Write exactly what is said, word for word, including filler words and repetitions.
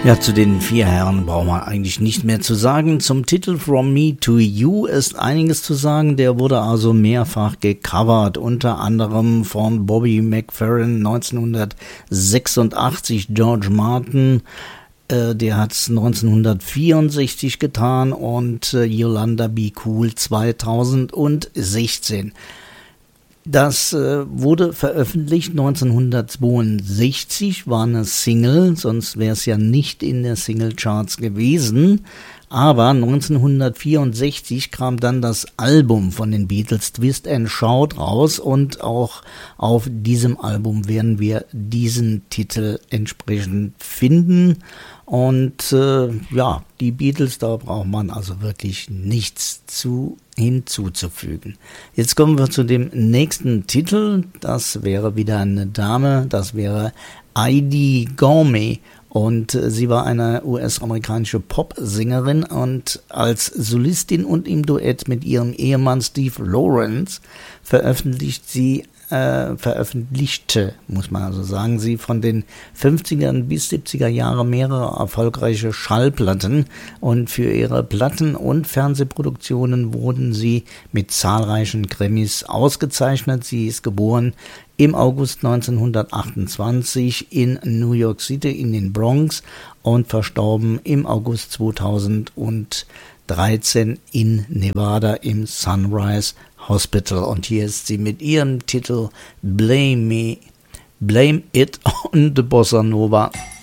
Ja, zu den vier Herren braucht man eigentlich nicht mehr zu sagen. Zum Titel From Me to You ist einiges zu sagen. Der wurde also mehrfach gecovert, unter anderem von Bobby McFerrin neunzehnhundertsechsundachtzig, George Martin, äh, der hat es neunzehnhundertvierundsechzig getan und äh, Yolanda Be Cool zweitausendsechzehn. Das äh, wurde veröffentlicht neunzehnhundertzweiundsechzig, war eine Single, sonst wäre es ja nicht in der Singlecharts gewesen. Aber neunzehnhundertvierundsechzig kam dann das Album von den Beatles, Twist and Shout, raus und auch auf diesem Album werden wir diesen Titel entsprechend finden. Und äh, ja, die Beatles, da braucht man also wirklich nichts zu hinzuzufügen. Jetzt kommen wir zu dem nächsten Titel. Das wäre wieder eine Dame, das wäre Eydie Gormé. Und äh, sie war eine U S-amerikanische Popsängerin und als Solistin und im Duett mit ihrem Ehemann Steve Lawrence veröffentlicht sie Äh, veröffentlichte, muss man also sagen, sie von den fünfzigern bis siebziger Jahre mehrere erfolgreiche Schallplatten und für ihre Platten- und Fernsehproduktionen wurden sie mit zahlreichen Grammys ausgezeichnet. Sie ist geboren im August neunzehnhundertachtundzwanzig in New York City in den Bronx und verstorben im August zweitausenddreizehn in Nevada im Sunrise Hospital. Und hier ist sie mit ihrem Titel Blame Me, Blame It on the Bossa Nova.